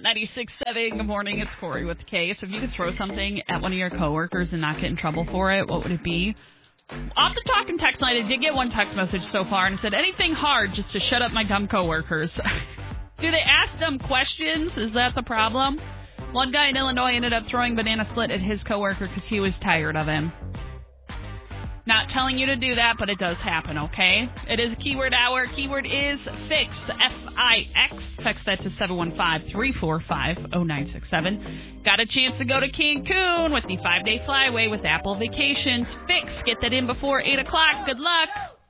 Hot 96.7. Good morning. It's Corey with K. So if you could throw something at one of your coworkers and not get in trouble for it, what would it be? Off the talk and text line, I did get one text message so far and it said anything hard just to shut up my dumb coworkers. Do they ask dumb questions? Is that the problem? One guy in Illinois ended up throwing banana split at his coworker because he was tired of him. Not telling you to do that, but it does happen, okay? It is keyword hour. Keyword is FIX, F-I-X. Text that to 715-345-0967. Got a chance to go to Cancun with the 5-day flyaway with Apple Vacations. FIX, get that in before 8 o'clock. Good luck.